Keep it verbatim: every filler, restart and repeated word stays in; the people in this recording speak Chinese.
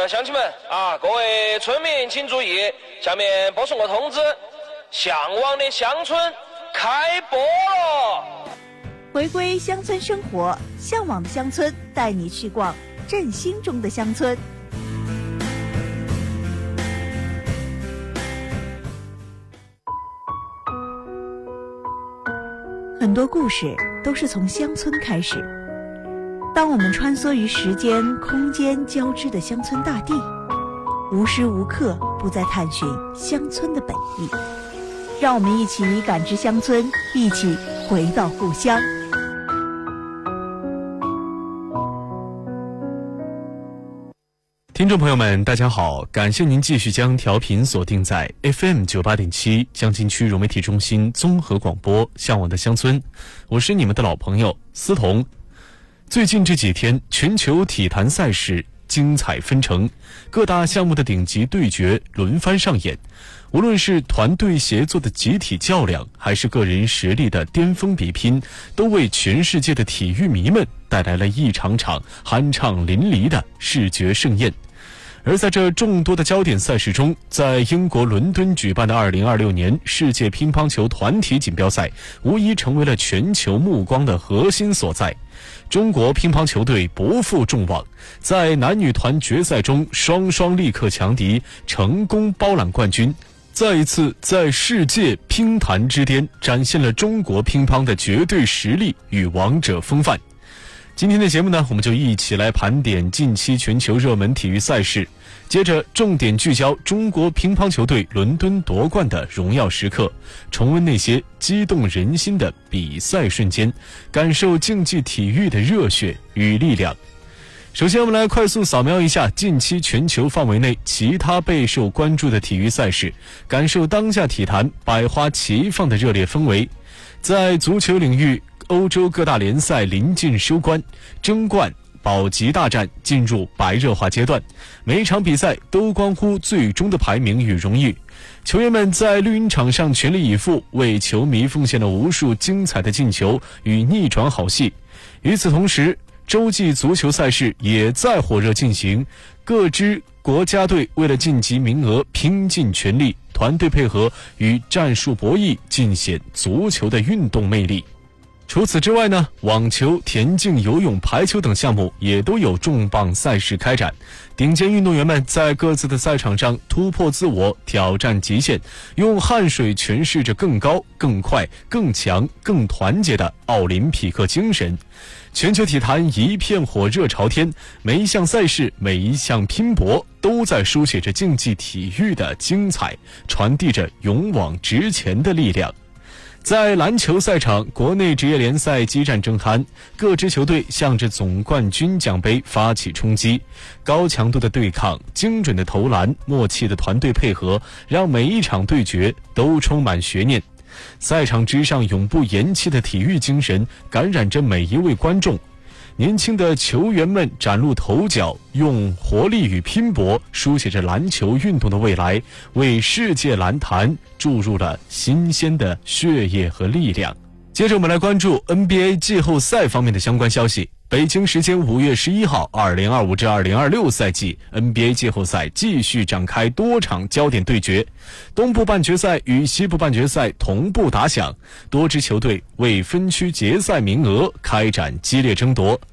呃，乡亲们啊，各位村民请注意，下面播送个通知：向往的乡村开播了！ 回归乡村生活，向往的乡村带你去逛振兴中的乡村。很多故事都是从乡村开始。当我们穿梭于时间、空间交织的乡村大地，无时无刻不在探寻乡村的本意。让我们一起感知乡村，一起回到故乡。 听众朋友们大家好，感谢您继续将调频锁定在 F M 九十八点七 江津区融媒体中心综合广播向往的乡村，我是你们的老朋友思彤。最近这几天，全球体坛赛事精彩纷呈，各大项目的顶级对决轮番上演，无论是团队协作的集体较量，还是个人实力的巅峰比拼，都为全世界的体育迷们带来了一场场酣畅淋漓的视觉盛宴。而在这众多的焦点赛事中，在英国伦敦举办的二零二六年世界乒乓球团体锦标赛无疑成为了全球目光的核心所在。中国乒乓球队不负众望，在男女团决赛中双双力克强敌，成功包揽冠军，再一次在世界乒坛之巅展现了中国乒乓的绝对实力与王者风范。今天的节目呢，我们就一起来盘点近期全球热门体育赛事，接着重点聚焦中国乒乓球队伦敦夺冠的荣耀时刻，重温那些激动人心的比赛瞬间，感受竞技体育的热血与力量。首先我们来快速扫描一下近期全球范围内其他备受关注的体育赛事，感受当下体坛百花齐放的热烈氛围。在足球领域，欧洲各大联赛临近收官，争冠保级大战进入白热化阶段，每一场比赛都关乎最终的排名与荣誉。球员们在绿茵场上全力以赴，为球迷奉献了无数精彩的进球与逆转好戏。与此同时，洲际足球赛事也在火热进行，各支国家队为了晋级名额拼尽全力，团队配合与战术博弈尽显足球的运动魅力。除此之外呢，网球、田径、游泳、排球等项目也都有重磅赛事开展，顶尖运动员们在各自的赛场上突破自我，挑战极限，用汗水诠释着更高、更快、更强、更团结的奥林匹克精神。全球体坛一片火热朝天，每一项赛事、每一项拼搏都在书写着竞技体育的精彩，传递着勇往直前的力量。在篮球赛场，国内职业联赛激战正酣，各支球队向着总冠军奖杯发起冲击。高强度的对抗、精准的投篮、默契的团队配合，让每一场对决都充满悬念。赛场之上永不言弃的体育精神感染着每一位观众。年轻的球员们崭露头角，用活力与拼搏书写着篮球运动的未来，为世界篮坛注入了新鲜的血液和力量。接着我们来关注 N B A 季后赛方面的相关消息。北京时间五月十一号 ,二零二五至二零二六 赛季 N B A 季后赛继续展开多场焦点对决，东部半决赛与西部半决赛同步打响，多支球队为分区决赛名额开展激烈争夺。